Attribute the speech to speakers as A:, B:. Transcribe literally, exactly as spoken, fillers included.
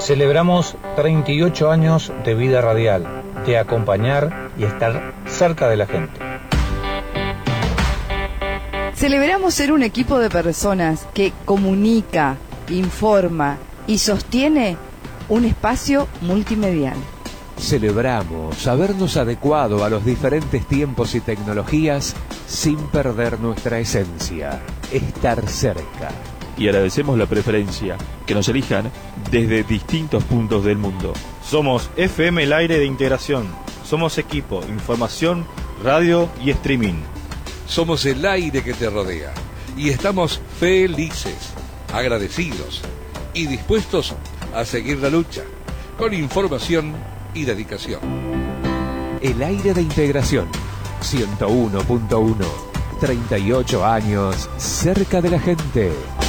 A: Celebramos treinta y ocho años de vida radial, de acompañar y estar cerca de la gente.
B: Celebramos ser un equipo de personas que comunica, informa y sostiene un espacio multimedial.
C: Celebramos habernos adecuado a los diferentes tiempos y tecnologías sin perder nuestra esencia, estar cerca.
D: Y agradecemos la preferencia, que nos elijan desde distintos puntos del mundo.
E: Somos F M El Aire de Integración. Somos equipo, información, radio y streaming.
F: Somos el aire que te rodea. Y estamos felices, agradecidos y dispuestos a seguir la lucha, con información y dedicación.
C: El Aire de Integración, ciento uno punto uno. treinta y ocho años cerca de la gente.